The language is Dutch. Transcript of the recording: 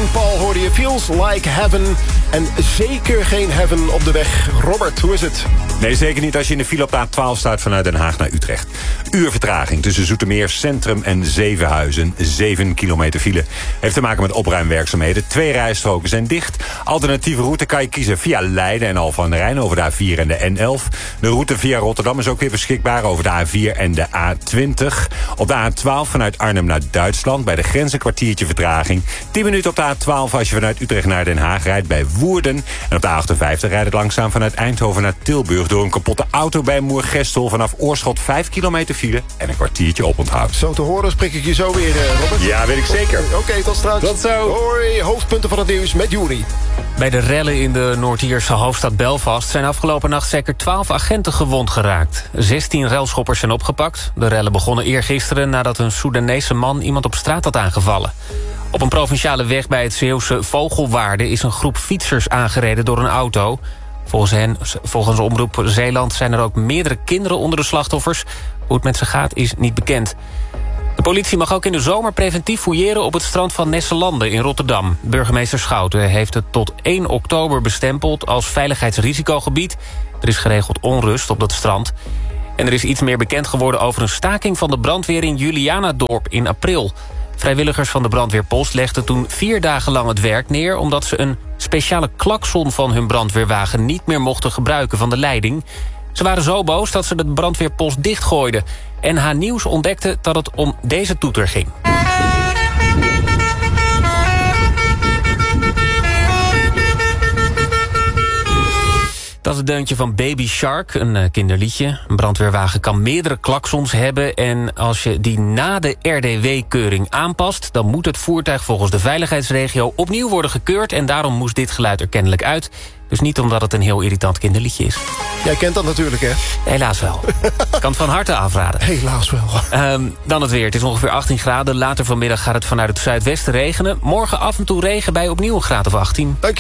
Sean Paul hoorde je Feels Like Heaven. En zeker geen heaven op de weg. Robert, hoe is het? Nee, zeker niet als je in de file op de A12 staat vanuit Den Haag naar Utrecht. Uur vertraging tussen Zoetermeer Centrum en Zevenhuizen. 7 kilometer file. Heeft te maken met opruimwerkzaamheden. 2 rijstroken zijn dicht. Alternatieve route kan je kiezen via Leiden en Alphen aan de Rijn over de A4 en de N11. De route via Rotterdam is ook weer beschikbaar over de A4 en de A20. Op de A12 vanuit Arnhem naar Duitsland. Bij de grens een kwartiertje vertraging. 10 minuten op de A12 als je vanuit Utrecht naar Den Haag rijdt bij Woerden. En op de A58 rijdt het langzaam vanuit Eindhoven naar Tilburg door een kapotte auto bij Moergestel. Vanaf Oorschot 5 kilometer file en een kwartiertje oponthoud. Zo te horen spreek ik je zo weer, Robert. Ja, weet ik zeker. Oké, tot straks. Tot zo. Hoi, hoofdpunten van het nieuws met Juri. Bij de rellen in de Noord-Ierse hoofdstad Belfast zijn afgelopen nacht zeker 12 agenten gewond geraakt. 16 relschoppers zijn opgepakt. De rellen begonnen eergisteren nadat een Soedanese man iemand op straat had aangevallen. Op een provinciale weg bij het Zeeuwse Vogelwaarde is een groep fietsers aangereden door een auto. Volgens Omroep Zeeland zijn er ook meerdere kinderen onder de slachtoffers. Hoe het met ze gaat is niet bekend. De politie mag ook in de zomer preventief fouilleren op het strand van Nesselanden in Rotterdam. Burgemeester Schouten heeft het tot 1 oktober bestempeld als veiligheidsrisicogebied. Er is geregeld onrust op dat strand. En er is iets meer bekend geworden over een staking van de brandweer in Julianadorp in april. Vrijwilligers van de brandweerpost legden toen 4 dagen lang het werk neer, omdat ze een speciale klakson van hun brandweerwagen niet meer mochten gebruiken van de leiding. Ze waren zo boos dat ze de brandweerpost dichtgooiden. NH Nieuws ontdekte dat het om deze toeter ging. Dat is het deuntje van Baby Shark, een kinderliedje. Een brandweerwagen kan meerdere klaksons hebben. En als je die na de RDW-keuring aanpast, dan moet het voertuig volgens de veiligheidsregio opnieuw worden gekeurd. En daarom moest dit geluid er kennelijk uit. Dus niet omdat het een heel irritant kinderliedje is. Jij kent dat natuurlijk, hè? Helaas wel. Ik kan het van harte afraden. Helaas wel. Dan het weer. Het is ongeveer 18 graden. Later vanmiddag gaat het vanuit het zuidwesten regenen. Morgen af en toe regen bij opnieuw een graad of 18.